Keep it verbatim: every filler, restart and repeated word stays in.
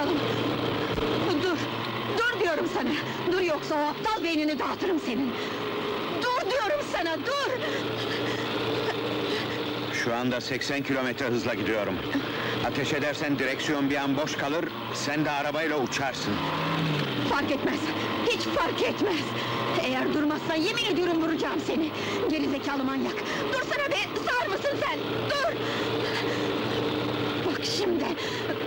bakalım! Dur! Dur diyorum sana! Dur yoksa o aptal beynini dağıtırım senin! Dur diyorum sana, dur! Şu anda seksen kilometre hızla gidiyorum. Ateş edersen direksiyon bir an boş kalır, sen de arabayla uçarsın. Fark etmez! Hiç fark etmez! Eğer durmazsan yemin ediyorum vuracağım seni! Gerizekalı manyak! Dursana be! Sağır mısın sen? Dur! Bak şimdi!